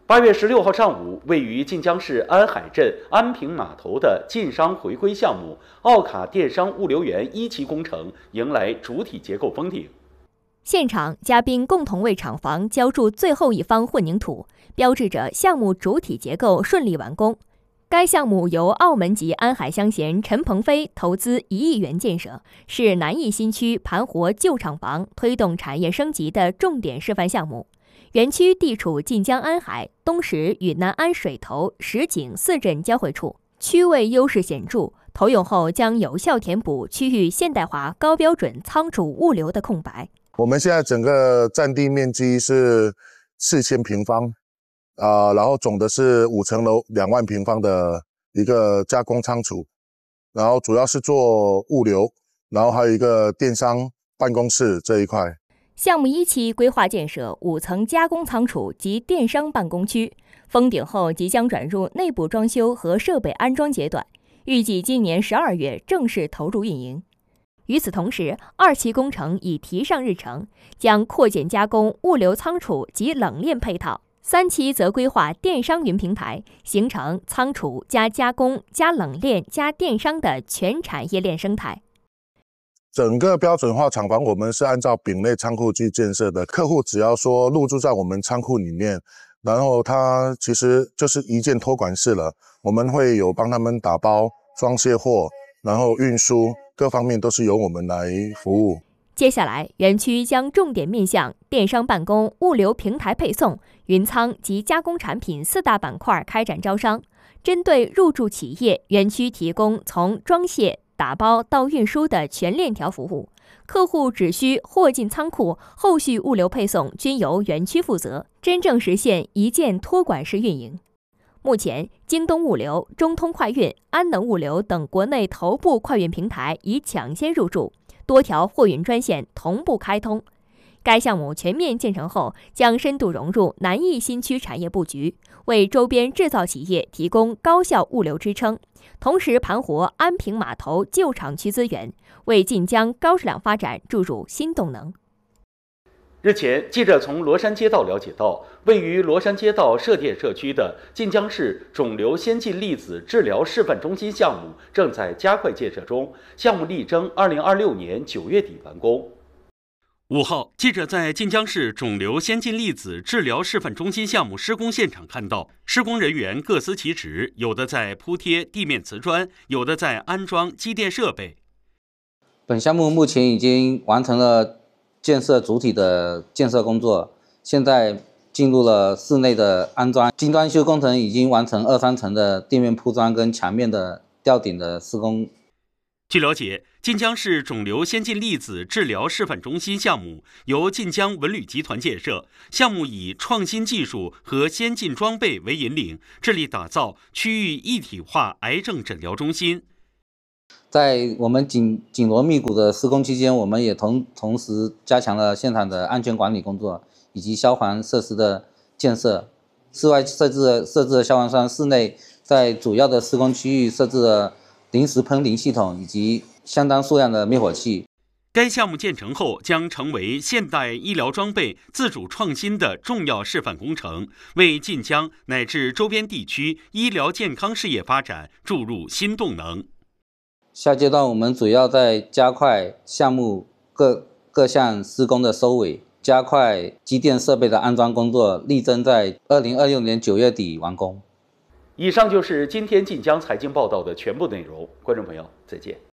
8月16号上午，位于晋江市安海镇安平码头的晋商回归项目奥卡电商物流园1期工程迎来主体结构封顶。 现场，嘉宾共同为厂房浇筑最后一方混凝土，标志着项目主体结构顺利完工。该项目由澳门籍安海乡贤陈鹏飞投资1亿元建设，是南艺新区盘活旧厂房推动产业升级的重点示范项目。园区地处晋江安海、东石与南安水头、石井4镇交汇处，区位优势显著。投用后将有效填补区域现代化高标准仓储物流的空白。 我们现在整个占地面积是4000平方，然后总的是5层楼2万平方的一个加工仓储，然后主要是做物流，然后还有一个电商办公室这一块。 项目1期规划建设5层加工仓储及电商办公区，封顶后即将转入内部装修和设备安装阶段，预计今年12月正式投入运营。与此同时，2期工程已提上日程，将扩建加工、物流仓储及冷链配套。3期则规划电商云平台，形成仓储加加工加冷链加电商的全产业链生态。 整个标准化厂房我们是按照丙类仓库去建设的，客户只要说入住在我们仓库里面，然后它其实就是一键托管式了，我们会有帮他们打包、装卸货，然后运输，各方面都是由我们来服务。 接下来，园区将重点面向电商办公、物流平台配送、云仓及加工产品4大板块开展招商。针对入驻企业，园区提供从装卸、打包到运输的全链条服务，客户只需货进仓库，后续物流配送均由园区负责，真正实现一键托管式运营。目前，京东物流、中通快运、安能物流等国内头部快运平台已抢先入驻，多条货运专线同步开通。该项目全面建成后，将深度融入南艺新区产业布局，为周边制造企业提供高效物流支撑，同时盘活安平码头旧厂区资源，为晋江高质量发展注入新动能。 日前，记者从罗山街道了解到，位于罗山街道社电社区的晋江市肿瘤先进粒子治疗示范中心项目正在加快建设中，项目力争2026年9月底完工。5号，记者在晋江市肿瘤先进粒子治疗示范中心项目施工现场看到，施工人员各司其职，有的在铺贴地面瓷砖，有的在安装机电设备。 本项目目前已经完成了建设主体的建设工作，现在进入了室内的安装，精装修工程已经完成2、3层的地面铺装跟墙面的吊顶的施工。 据了解，晋江市肿瘤先进粒子治疗示范中心项目由晋江文旅集团建设，项目以创新技术和先进装备为引领，致力打造区域一体化癌症诊疗中心。 在我们紧锣密鼓的施工期间，我们也同时加强了现场的安全管理工作以及消防设施的建设。室外设置了消防栓，室内在主要的施工区域设置了临时喷淋系统以及相当数量的灭火器。 该项目建成后将成为现代医疗装备自主创新的重要示范工程，为晋江乃至周边地区医疗健康事业发展注入新动能。 下阶段我们主要在加快项目各项施工的收尾，加快机电设备的安装工作，力争在2026年9月底完工。 以上就是今天晋江财经报道的全部内容，观众朋友再见。